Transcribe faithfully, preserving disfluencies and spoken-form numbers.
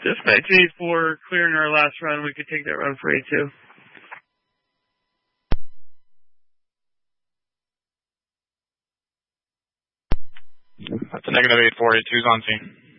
Dispatch eight four, clearing our last run. We could take that run for A two. That's a negative eight four, A two's on scene.